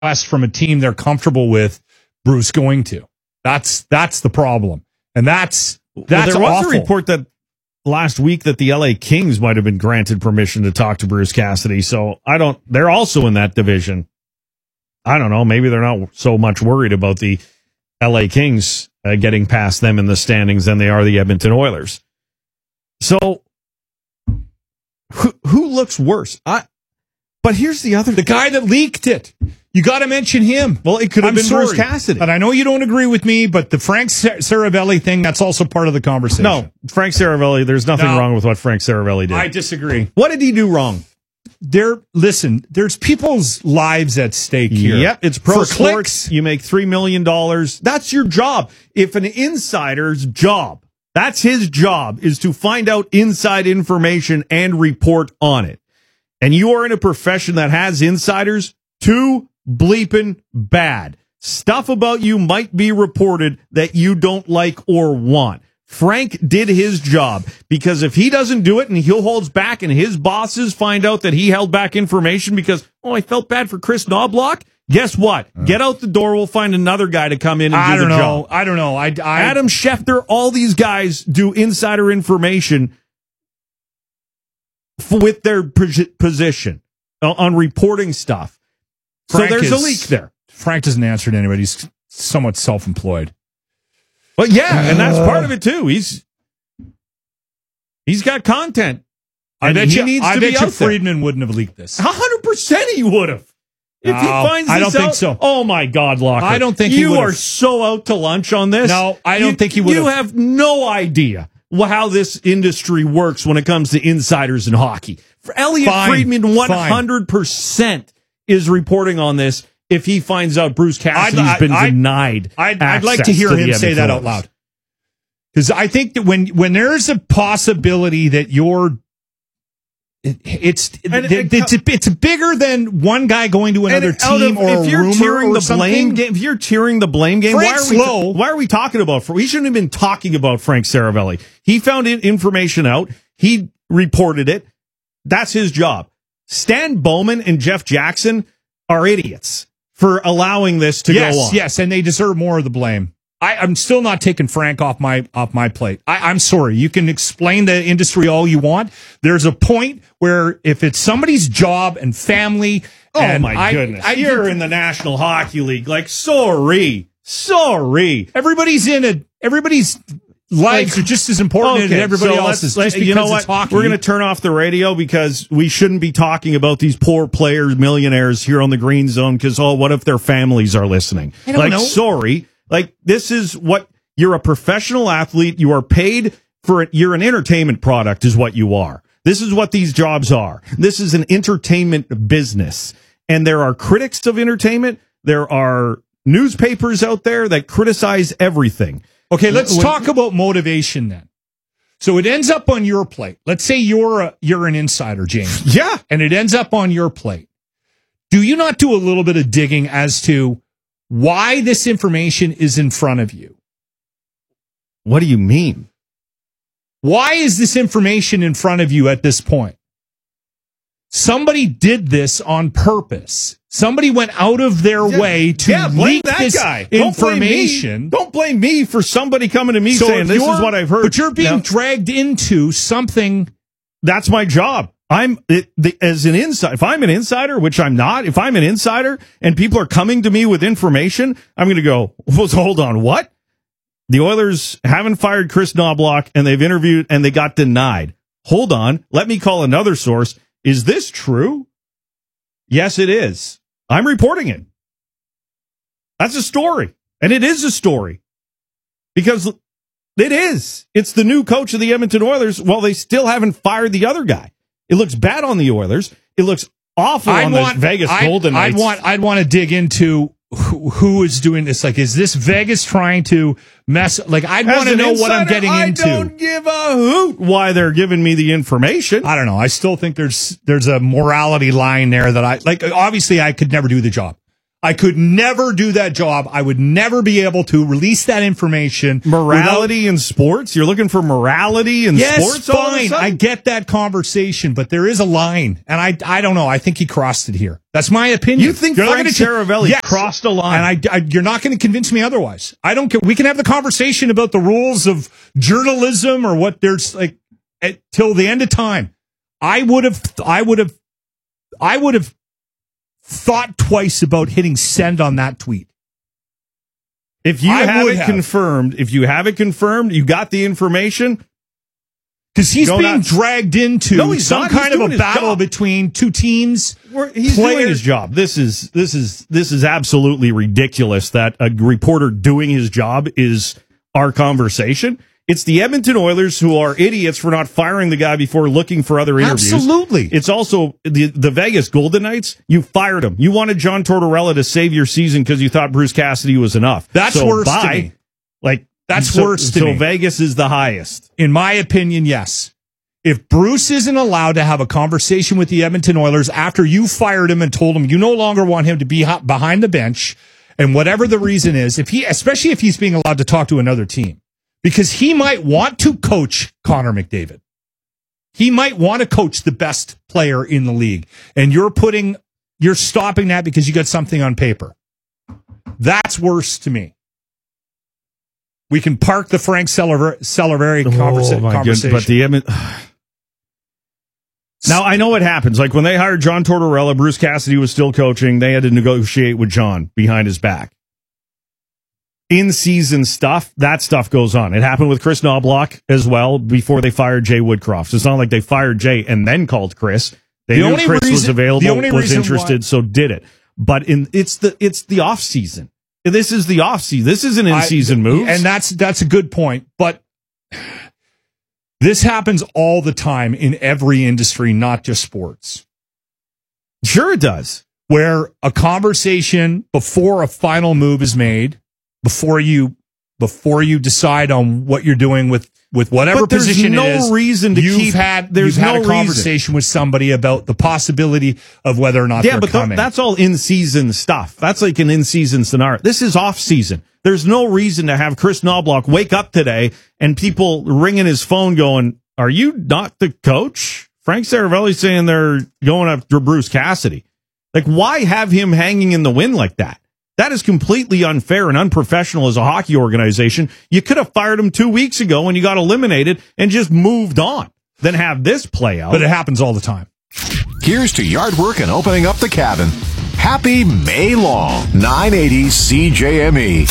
request from a team they're comfortable with Bruce going to. That's the problem. And that's there was awful. a report that last week that the LA Kings might have been granted permission to talk to Bruce Cassidy. So they're also in that division. I don't know. Maybe they're not so much worried about the LA Kings getting past them in the standings than they are the Edmonton Oilers. So who looks worse? But here's the guy that leaked it. You got to mention him. Well, it could have been Bruce Cassidy. And I know you don't agree with me, but the Frank Saravelli thing, that's also part of the conversation. No, Frank Saravelli, there's nothing wrong with what Frank Saravelli did. I disagree. What did he do wrong? There's people's lives at stake here. Yep, it's pro For sports. clicks. You make $3 million. That's your job. If an insider's job, that's his job, is to find out inside information and report on it. And you are in a profession that has insiders, too bleeping bad. Stuff about you might be reported that you don't like or want. Frank did his job, because if he doesn't do it and he holds back and his bosses find out that he held back information because, I felt bad for Chris Knobloch, guess what? Get out the door. We'll find another guy to come in and do the job. I don't know. Adam Schefter, all these guys do insider information with their position on reporting stuff. So there's a leak there. Frank doesn't answer to anybody. He's somewhat self-employed. But yeah, and that's part of it too. He's got content. I bet you Friedman Friedman wouldn't have leaked this. 100% he would have. If he finds this I don't out, think so. Oh my God, Locker. I don't think he you would've. are so out to lunch on this. No, I don't think he would. You have no idea how this industry works when it comes to insiders in hockey. For Elliot Friedman, 100% is reporting on this. If he finds out Bruce Cassidy's been denied, I'd like to hear him say that out loud. Because I think that when there's a possibility that it's bigger than one guy going to another team or a rumor or something. If you're cheering the blame game, why are we talking about? We shouldn't have been talking about Frank Saravelli. He found information out. He reported it. That's his job. Stan Bowman and Jeff Jackson are idiots for allowing this to go on. Yes, and they deserve more of the blame. I'm still not taking Frank off my plate. I'm sorry. You can explain the industry all you want. There's a point where if it's somebody's job and family, my goodness, you're in the National Hockey League. Like, sorry. Everybody's lives are just as important as everybody else's. You know what? We're going to turn off the radio because we shouldn't be talking about these poor players, millionaires here on the Green Zone. Because what if their families are listening? I don't know. Sorry. This is what you're a professional athlete. You are paid for it. You're an entertainment product is what you are. This is what these jobs are. This is an entertainment business. And there are critics of entertainment. There are newspapers out there that criticize everything. Okay, let's talk about motivation then. So it ends up on your plate. Let's say you're an insider, James. Yeah. And it ends up on your plate. Do you not do a little bit of digging as to why this information is in front of you? What do you mean? Why is this information in front of you at this point? Somebody did this on purpose. Somebody went out of their way to leak this information. Don't blame me for somebody coming to me saying this is what I've heard. But you're being dragged into something. That's my job. As an insider, if I'm an insider, which I'm not, if I'm an insider and people are coming to me with information, I'm going to go, hold on, what? The Oilers haven't fired Chris Knobloch and they've interviewed and they got denied. Hold on. Let me call another source. Is this true? Yes, it is. I'm reporting it. That's a story. And it is a story. Because it is. It's the new coach of the Edmonton Oilers. Well, they still haven't fired the other guy. It looks bad on the Oilers. It looks awful on the Vegas Golden Knights. I'd want to dig into who is doing this. Is this Vegas trying to mess? I'd want to know what I'm getting into. I don't give a hoot why they're giving me the information. I don't know. I still think there's a morality line there that obviously I could never do the job. I could never do that job. I would never be able to release that information. Morality in sports? You're looking for morality in sports? Fine. I get that conversation, but there is a line. And I don't know. I think he crossed it here. That's my opinion. You think Frank Saravelli crossed a line? And you're not going to convince me otherwise. I don't care. We can have the conversation about the rules of journalism or what there's like till the end of time. I would have thought twice about hitting send on that tweet. If you have it confirmed, you got the information. Because he's being dragged into some kind of a battle between two teams. He's doing his job. This is absolutely ridiculous that a reporter doing his job is our conversation. It's the Edmonton Oilers who are idiots for not firing the guy before looking for other interviews. Absolutely. It's also the Vegas Golden Knights. You fired him. You wanted John Tortorella to save your season because you thought Bruce Cassidy was enough. That's worse to me. That's worse to me. So Vegas is the highest. In my opinion, yes. If Bruce isn't allowed to have a conversation with the Edmonton Oilers after you fired him and told him you no longer want him to be behind the bench, and whatever the reason is, especially if he's being allowed to talk to another team. Because he might want to coach Connor McDavid. He might want to coach the best player in the league. And you're stopping that because you got something on paper. That's worse to me. We can park the Frank Saravelli conversation. But now, I know what happens. Like when they hired John Tortorella, Bruce Cassidy was still coaching. They had to negotiate with John behind his back. In-season stuff, that stuff goes on. It happened with Chris Knobloch as well before they fired Jay Woodcroft. It's not like they fired Jay and then called Chris. They knew Chris was available, was interested, so did it. But it's the off-season. This is the off-season. This is an in-season move. And that's a good point. But this happens all the time in every industry, not just sports. Sure it does. Where a conversation before a final move is made, before you decide on what you're doing with whatever position it is, you've had a conversation with somebody about the possibility of whether or not they're coming. That's all in-season stuff. That's like an in-season scenario. This is off-season. There's no reason to have Chris Knobloch wake up today and people ringing his phone going, "Are you not the coach?" Frank Saravelli saying they're going after Bruce Cassidy. Like, why have him hanging in the wind like that? That is completely unfair and unprofessional as a hockey organization. You could have fired him 2 weeks ago when you got eliminated and just moved on than have this play out. But it happens all the time. Here's to yard work and opening up the cabin. Happy May long. 980 CJME.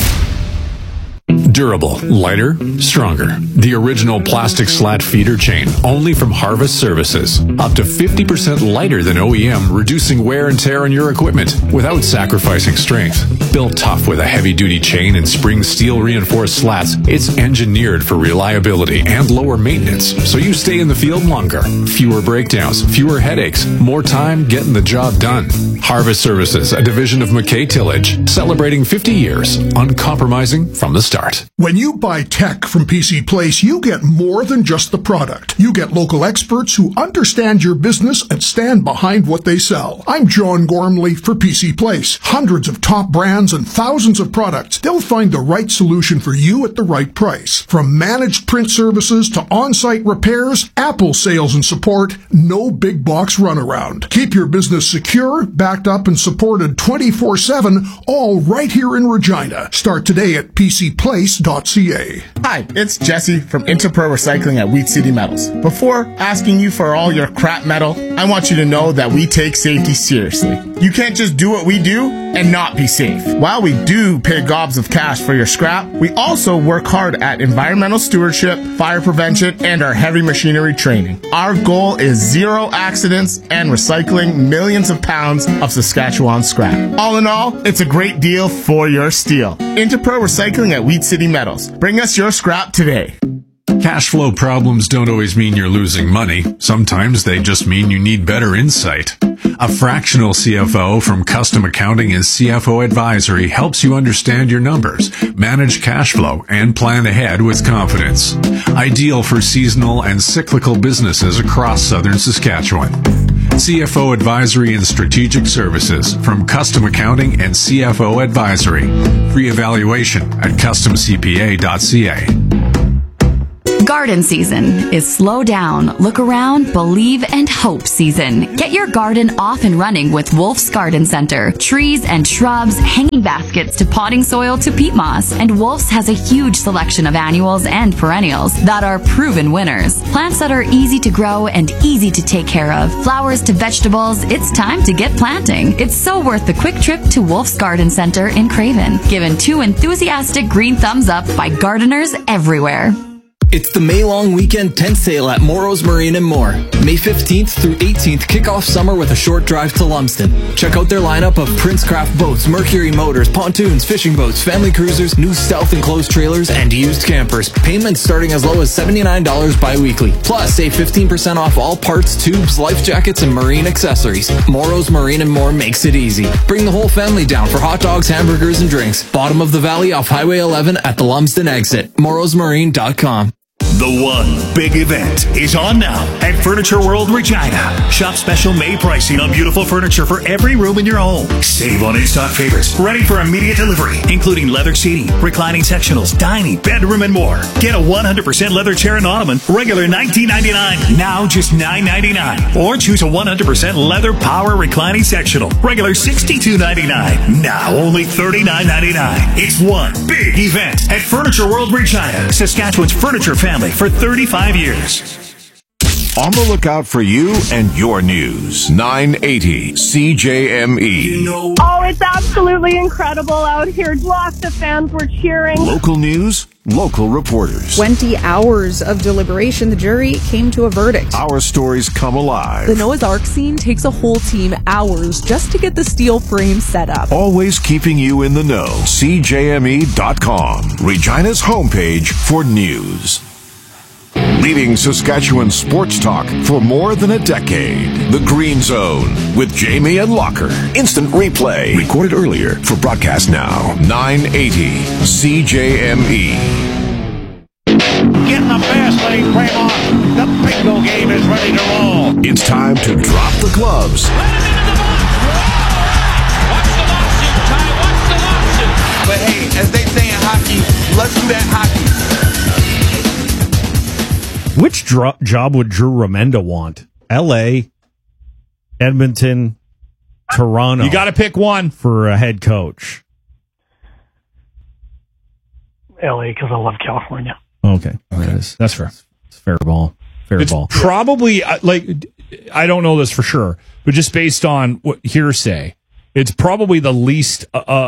Durable, lighter, stronger. The original plastic slat feeder chain, only from Harvest Services. Up to 50% lighter than OEM, reducing wear and tear on your equipment without sacrificing strength. Built tough with a heavy-duty chain and spring steel reinforced slats, it's engineered for reliability and lower maintenance, so you stay in the field longer. Fewer breakdowns, fewer headaches, more time getting the job done. Harvest Services, a division of McKay Tillage, celebrating 50 years, uncompromising from the start. When you buy tech from PC Place, you get more than just the product. You get local experts who understand your business and stand behind what they sell. I'm John Gormley for PC Place. Hundreds of top brands and thousands of products. They'll find the right solution for you at the right price. From managed print services to on-site repairs, Apple sales and support, no big box runaround. Keep your business secure, backed up and supported 24/7, all right here in Regina. Start today at PCPlace.ca. Hi, it's Jesse from Interpro Recycling at Wheat City Metals. Before asking you for all your crap metal, I want you to know that we take safety seriously. You can't just do what we do and not be safe. While we do pay gobs of cash for your scrap, we also work hard at environmental stewardship, fire prevention, and our heavy machinery training. Our goal is zero accidents and recycling millions of pounds of Saskatchewan scrap. All in all, it's a great deal for your steel. Interpro Recycling at Wheat City Metals. Bring us your scrap today. Cash flow problems don't always mean you're losing money. Sometimes they just mean you need better insight. A fractional CFO from Custom Accounting and CFO Advisory helps you understand your numbers, manage cash flow, and plan ahead with confidence. Ideal for seasonal and cyclical businesses across southern Saskatchewan. CFO Advisory and Strategic Services from Custom Accounting and CFO Advisory. Free evaluation at customcpa.ca. Garden season is slow down, look around, believe, and hope season. Get your garden off and running with Wolf's Garden Center. Trees and shrubs, hanging baskets to potting soil to peat moss. And Wolf's has a huge selection of annuals and perennials that are proven winners. Plants that are easy to grow and easy to take care of. Flowers to vegetables, it's time to get planting. It's so worth the quick trip to Wolf's Garden Center in Craven. Given 2 enthusiastic green thumbs up by gardeners everywhere. It's the May long weekend tent sale at Morrow's Marine and More. May 15th through 18th, kick off summer with a short drive to Lumsden. Check out their lineup of Princecraft boats, Mercury motors, pontoons, fishing boats, family cruisers, new stealth enclosed trailers, and used campers. Payments starting as low as $79 bi-weekly. Plus, save 15% off all parts, tubes, life jackets, and marine accessories. Morrow's Marine and More makes it easy. Bring the whole family down for hot dogs, hamburgers, and drinks. Bottom of the valley off Highway 11 at the Lumsden exit. morrowsmarine.com. The one big event is on now at Furniture World Regina. Shop special May pricing on beautiful furniture for every room in your home. Save on in-stock favorites, ready for immediate delivery, including leather seating, reclining sectionals, dining, bedroom, and more. Get a 100% leather chair and ottoman, regular $19.99, now just $9.99. Or choose a 100% leather power reclining sectional, regular $62.99, now only $39.99. It's one big event at Furniture World Regina, Saskatchewan's furniture family for 35 years. On the lookout for you and your news. 980 CJME. Oh, it's absolutely incredible out here. Lots of fans were cheering. Local news, local reporters. 20 hours of deliberation, the jury came to a verdict. Our stories come alive. The Noah's Ark scene takes a whole team hours just to get the steel frame set up. Always keeping you in the know. CJME.com. Regina's homepage for news. Leading Saskatchewan sports talk for more than a decade. The Green Zone with Jamie and Locker. Instant replay. Recorded earlier for broadcast now. 980 CJME. Getting the fast lane frame on. The bingo game is ready to roll. It's time to drop the gloves. Let him into the box. What's the lawsuit, Ty? What's the lawsuit? But hey, as they say in hockey, let's do that hockey. Which job would Drew Remenda want? L.A., Edmonton, Toronto. You got to pick one for a head coach. L.A. because I love California. Okay. That's fair. It's fair ball. It's probably, I don't know this for sure, but just based on what hearsay, it's probably the least,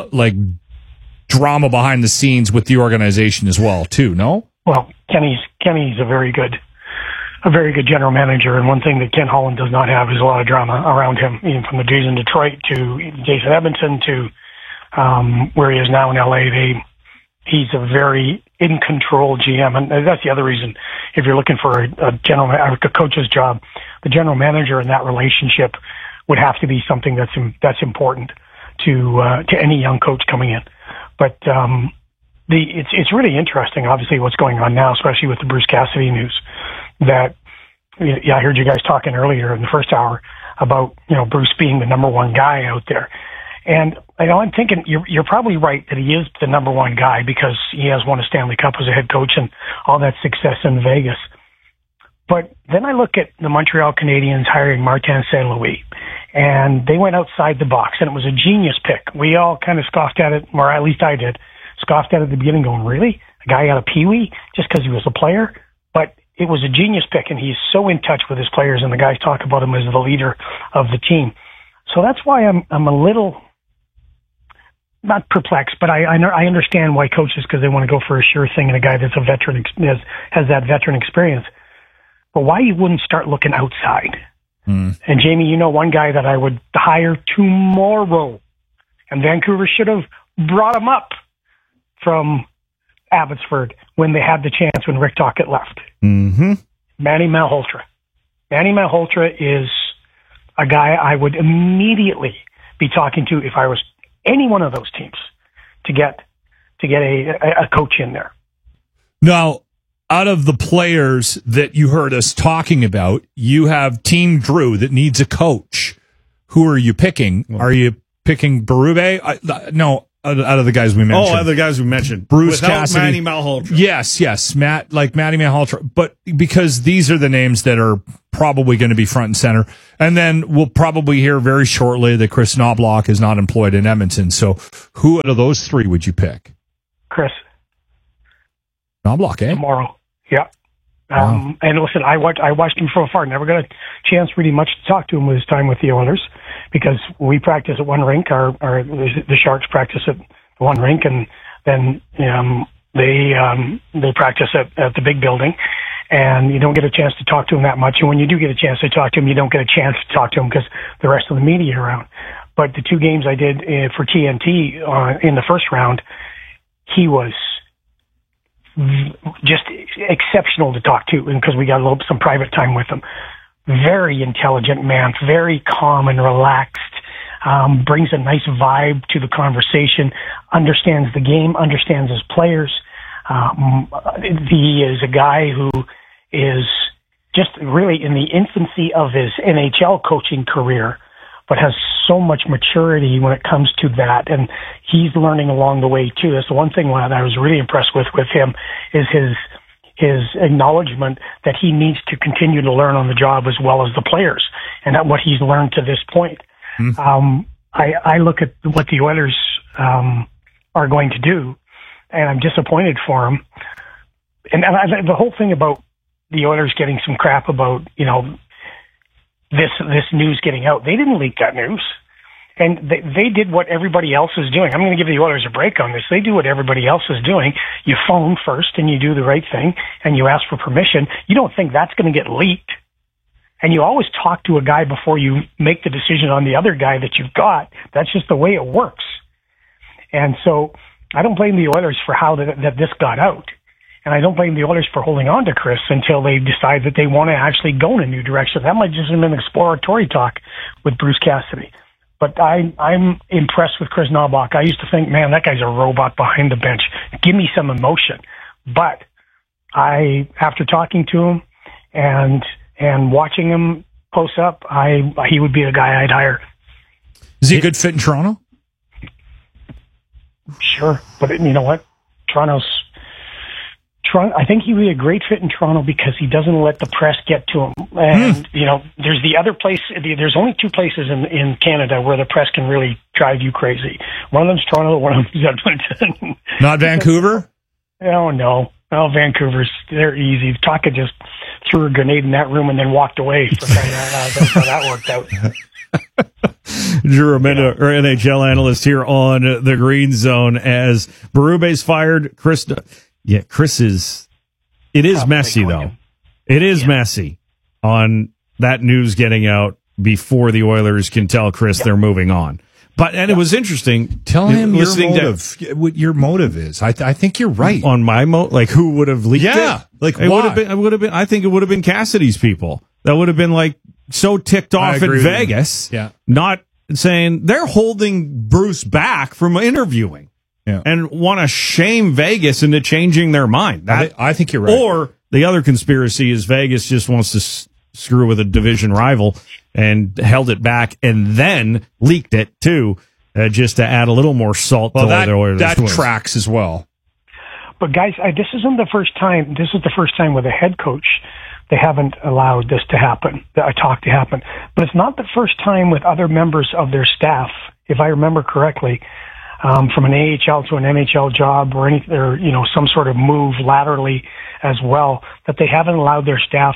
drama behind the scenes with the organization as well, too, no? Well, Kenny's a very good general manager, and one thing that Ken Holland does not have is a lot of drama around him, even from the days in Detroit to Jason Edmonton to where he is now in LA. He's a very in control GM, and that's the other reason. If you're looking for a coach's job, the general manager in that relationship would have to be something that's important to any young coach coming in. But it's really interesting, obviously, what's going on now, especially with the Bruce Cassidy news. That I heard you guys talking earlier in the first hour about Bruce being the number one guy out there, and I'm thinking you're probably right that he is the number one guy because he has won a Stanley Cup as a head coach and all that success in Vegas. But then I look at the Montreal Canadiens hiring Martin St. Louis, and they went outside the box, and it was a genius pick. We all kind of scoffed at it, or at least I did. Scoffed at it at the beginning, going, really? A guy out of Pee-wee just because he was a player? But it was a genius pick, and he's so in touch with his players, and the guys talk about him as the leader of the team. So that's why I'm a little, not perplexed, but I understand why coaches, because they want to go for a sure thing and a guy that's a veteran, has that veteran experience. But why you wouldn't start looking outside? And Jamie, one guy that I would hire tomorrow, and Vancouver should have brought him up from Abbotsford when they had the chance when Rick Tocchet left. Mm-hmm. Manny Malhotra. Manny Malhotra is a guy I would immediately be talking to if I was any one of those teams to get a coach in there. Now, out of the players that you heard us talking about, you have Team Drew that needs a coach. Who are you picking? Are you picking Berube? No, out of the guys we mentioned. Oh, out of the guys we mentioned. Bruce Without Cassidy. Matty Malhotra. Yes. Matty Malhotra. But because these are the names that are probably going to be front and center. And then we'll probably hear very shortly that Chris Knobloch is not employed in Edmonton. So who out of those three would you pick? Chris. Knobloch, eh? Tomorrow. Yeah. And listen, I watched him from afar. Never got a chance really much to talk to him with his time with the Oilers because we practice at one rink. The Sharks practice at one rink, and then they practice at the big building. And you don't get a chance to talk to him that much. And when you do get a chance to talk to him, you don't get a chance to talk to him because the rest of the media are around. But the two games I did for TNT in the first round, he was just exceptional to talk to, and because we got some private time with him. Very intelligent man, very calm and relaxed, brings a nice vibe to the conversation, understands the game, understands his players. He is a guy who is just really in the infancy of his NHL coaching career, but has so much maturity when it comes to that. And he's learning along the way too. That's the one thing that I was really impressed with him is his acknowledgement that he needs to continue to learn on the job as well as the players and that what he's learned to this point. Mm-hmm. I look at what the Oilers, are going to do, and I'm disappointed for him. And the whole thing about the Oilers getting some crap about, this news getting out. They didn't leak that news. And they did what everybody else is doing. I'm going to give the Oilers a break on this. They do what everybody else is doing. You phone first and you do the right thing and you ask for permission. You don't think that's going to get leaked. And you always talk to a guy before you make the decision on the other guy that you've got. That's just the way it works. And so I don't blame the Oilers for how that this got out. And I don't blame the Oilers for holding on to Chris until they decide that they want to actually go in a new direction. That might just have been exploratory talk with Bruce Cassidy. But I'm impressed with Chris Knobloch. I used to think, man, that guy's a robot behind the bench. Give me some emotion. But after talking to him and watching him close up, he would be the guy I'd hire. Is he a good fit in Toronto? Sure. But you know what? I think he would be a great fit in Toronto because he doesn't let the press get to him. And, there's the other place, there's only two places in Canada where the press can really drive you crazy. One of them's Toronto, one of them's Edmonton. Not Vancouver? Oh, no. Oh, Vancouver's, they're easy. Taka just threw a grenade in that room and then walked away. That's how that worked out. Drew Raminda, our NHL analyst here on the Green Zone, as Berube's fired. Chris is. It is messy, though. It is messy on that news getting out before the Oilers can tell Chris they're moving on. But it was interesting. Tell him what your motive is. I think you're right on my like who would have leaked it. Like it would have been. I think it would have been Cassidy's people. That would have been like so ticked off in Vegas. Yeah, not saying they're holding Bruce back from interviewing. Yeah. And want to shame Vegas into changing their mind. I think you're right. Or the other conspiracy is Vegas just wants to screw with a division rival and held it back and then leaked it too, just to add a little more salt to the Oilers. That tracks as well. But guys, this isn't the first time. This is the first time with a head coach they haven't allowed this to happen, a talk to happen. But it's not the first time with other members of their staff, if I remember correctly. From an AHL to an NHL job or some sort of move laterally as well, that they haven't allowed their staff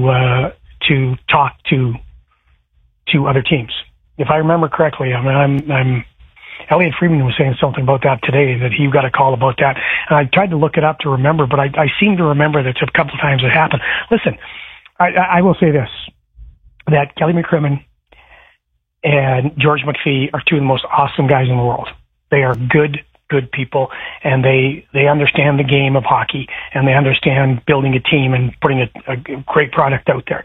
to talk to other teams. If I remember correctly, I'm Elliot Friedman was saying something about that today, that he got a call about that. And I tried to look it up to remember, but I seem to remember that a couple of times it happened. Listen, I will say this, that Kelly McCrimmon and George McPhee are two of the most awesome guys in the world. They are good people, and they understand the game of hockey, and they understand building a team and putting a great product out there.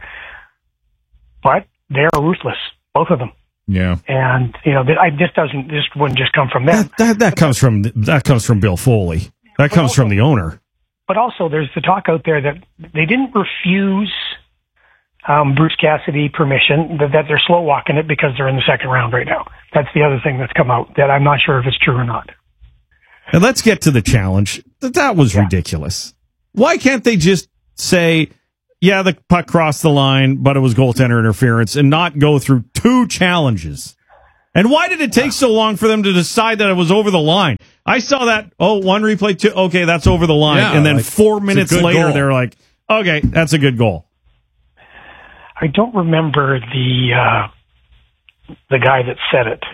But they are ruthless, both of them. Yeah, and this wouldn't just come from them. That comes from Bill Foley. That comes from the owner. But also, there's the talk out there that they didn't refuse Bruce Cassidy permission, that they're slow walking it because they're in the second round right now. That's the other thing that's come out that I'm not sure if it's true or not. And let's get to the challenge. That was ridiculous. Why can't they just say, yeah, the puck crossed the line, but it was goaltender interference, and not go through two challenges? And why did it take so long for them to decide that it was over the line? I saw that, one replay, two, okay, that's over the line. Yeah, and then like, 4 minutes later, goal. they're like, okay, that's a good goal. I don't remember the guy that said it.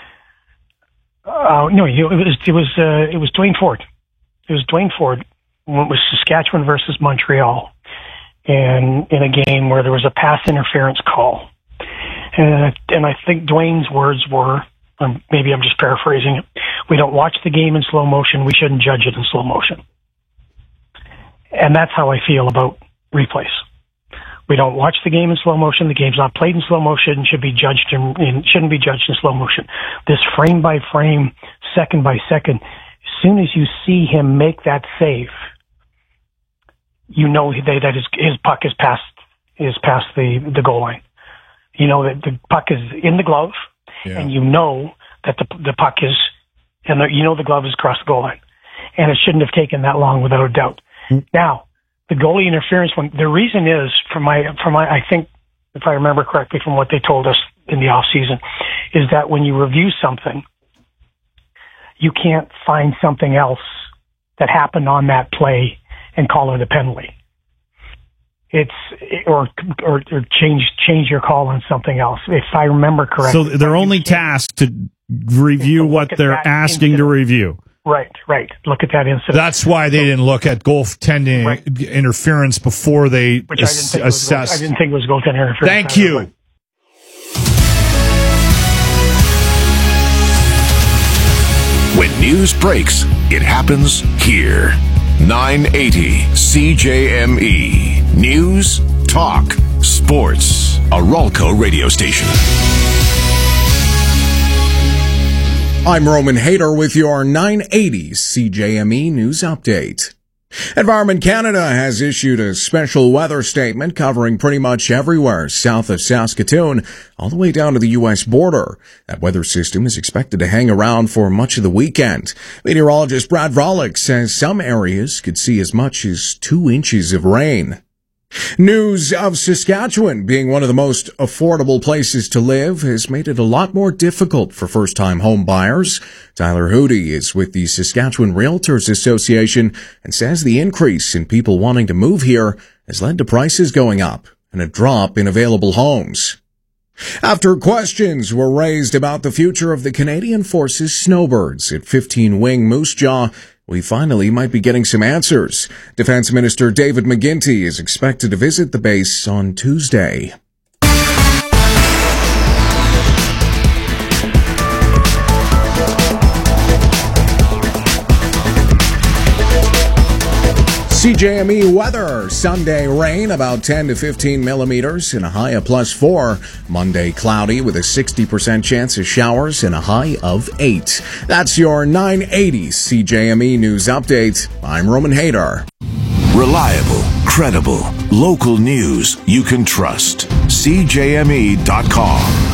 No, it was Dwayne Ford. It was Dwayne Ford when it was Saskatchewan versus Montreal, and in a game where there was a pass interference call. And I think Dwayne's words were, maybe I'm just paraphrasing it, we don't watch the game in slow motion, we shouldn't judge it in slow motion. And that's how I feel about replays. We don't watch the game in slow motion, the game's not played in slow motion, shouldn't be judged in slow motion. This frame by frame, second by second, as soon as you see him make that save, you know that his puck is past the goal line. You know that the puck is in the glove, and you know that the puck is, and you know the glove is across the goal line, and it shouldn't have taken that long without a doubt. Now, the goalie interference one, the reason is from my, I think, if I remember correctly from what they told us in the off season, is that when you review something, you can't find something else that happened on that play and call it a penalty. Or change your call on something else, if I remember correctly. So they're only tasked to review what they're asking to review. Right. Look at that incident. That's why they didn't look at goaltending interference before they assessed. I didn't think it was goaltending interference. Thank you. When news breaks, it happens here. 980 CJME. News, talk, sports. A Ralco radio station. I'm Roman Hayter with your 980 CJME News Update. Environment Canada has issued a special weather statement covering pretty much everywhere south of Saskatoon, all the way down to the U.S. border. That weather system is expected to hang around for much of the weekend. Meteorologist Brad Vralik says some areas could see as much as 2 inches of rain. News of Saskatchewan being one of the most affordable places to live has made it a lot more difficult for first-time home buyers. Tyler Hootie is with the Saskatchewan Realtors Association and says the increase in people wanting to move here has led to prices going up and a drop in available homes. After questions were raised about the future of the Canadian Forces Snowbirds at 15 Wing Moose Jaw, we finally might be getting some answers. Defense Minister David McGuinty is expected to visit the base on Tuesday. CJME weather. Sunday rain about 10 to 15 millimeters and a high of +4. Monday cloudy with a 60% chance of showers and a high of 8. That's your 980 CJME news update. I'm Roman Hayter. Reliable, credible, local news you can trust. CJME.com.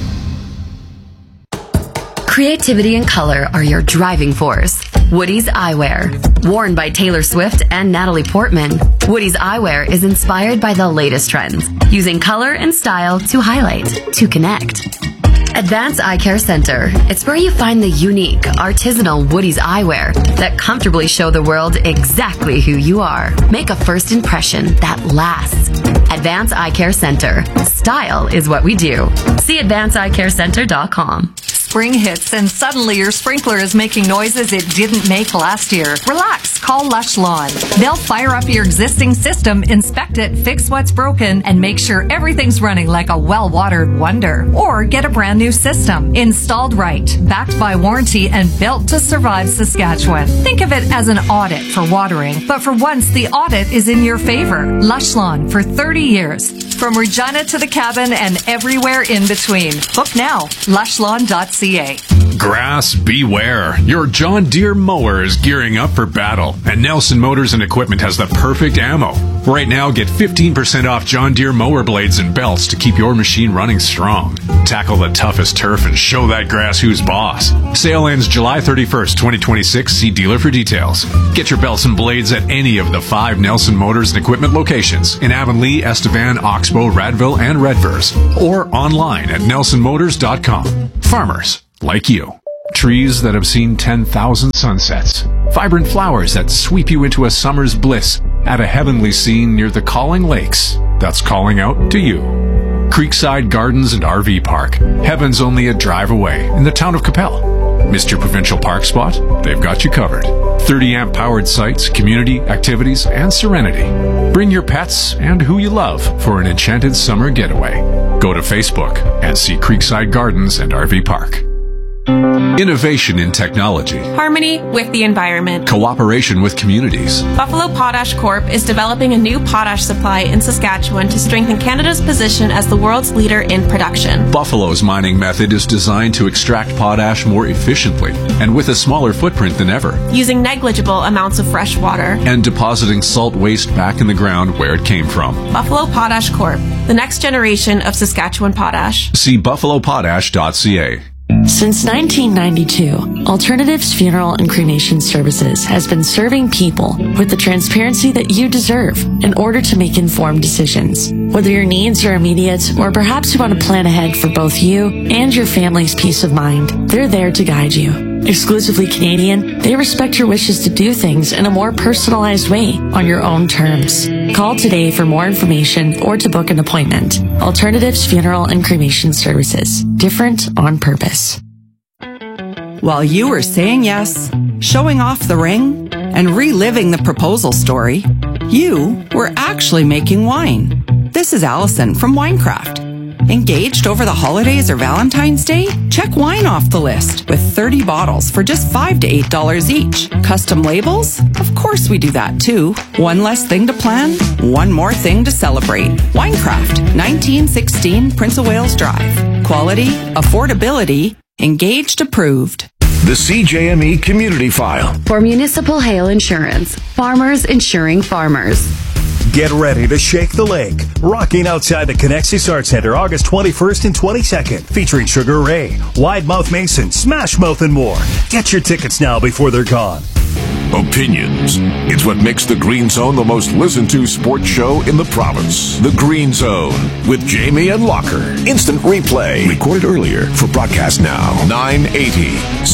Creativity and color are your driving force. Woody's Eyewear. Worn by Taylor Swift and Natalie Portman, Woody's Eyewear is inspired by the latest trends, using color and style to highlight, to connect. Advanced Eye Care Center. It's where you find the unique, artisanal Woody's eyewear that comfortably show the world exactly who you are. Make a first impression that lasts. Advanced Eye Care Center. Style is what we do. See AdvancedEyeCareCenter.com. Spring hits and suddenly your sprinkler is making noises it didn't make last year. Relax, call Lush Lawn. They'll fire up your existing system, inspect it, fix what's broken, and make sure everything's running like a well-watered wonder. Or get a brand new system, installed right, backed by warranty, and built to survive Saskatchewan. Think of it as an audit for watering, but for once the audit is in your favor. Lush Lawn for 30 years. From Regina to the cabin and everywhere in between. Book now, lushlawn.ca. Grass, beware. Your John Deere mower is gearing up for battle, and Nelson Motors and Equipment has the perfect ammo. Right now, get 15% off John Deere mower blades and belts to keep your machine running strong. Tackle the toughest turf and show that grass who's boss. Sale ends July 31st, 2026. See dealer for details. Get your belts and blades at any of the 5 Nelson Motors and Equipment locations in Avonlea, Estevan, Oxbow, Radville, and Redvers, or online at nelsonmotors.com. Farmers like you. Trees that have seen 10,000 sunsets. Vibrant flowers that sweep you into a summer's bliss at a heavenly scene near the Calling Lakes. That's calling out to you. Creekside Gardens and RV Park. Heaven's only a drive away in the town of Capel. Missed your provincial park spot? They've got you covered. 30-amp powered sites, community, activities, and serenity. Bring your pets and who you love for an enchanted summer getaway. Go to Facebook and see Creekside Gardens and RV Park. Innovation in technology. Harmony with the environment. Cooperation with communities. Buffalo Potash Corp is developing a new potash supply in Saskatchewan to strengthen Canada's position as the world's leader in production. Buffalo's mining method is designed to extract potash more efficiently and with a smaller footprint than ever, using negligible amounts of fresh water and depositing salt waste back in the ground where it came from. Buffalo Potash Corp, the next generation of Saskatchewan potash. See buffalopotash.ca. Since 1992, Alternatives Funeral and Cremation Services has been serving people with the transparency that you deserve in order to make informed decisions. Whether your needs are immediate or perhaps you want to plan ahead for both you and your family's peace of mind, they're there to guide you. Exclusively Canadian, they respect your wishes to do things in a more personalized way on your own terms. Call today for more information or to book an appointment. Alternatives Funeral and Cremation Services. Different on purpose. While you were saying yes, showing off the ring, and reliving the proposal story, you were actually making wine. This is Allison from Winecraft. Engaged over the holidays or Valentine's Day? Check wine off the list with 30 bottles for just $5 to $8 each. Custom labels? Of course we do that too. One less thing to plan, one more thing to celebrate. Winecraft, 1916 Prince of Wales Drive. Quality, affordability, Engaged approved. The CJME Community File. For Municipal Hail Insurance, farmers insuring farmers. Get ready to shake the lake. Rocking outside the Connexus Arts Center August 21st and 22nd. Featuring Sugar Ray, Wide Mouth Mason, Smash Mouth, and more. Get your tickets now before they're gone. Opinions. It's what makes The Green Zone the most listened to sports show in the province. The Green Zone with Jamie and Locker. Instant replay. Recorded earlier for broadcast now. 980.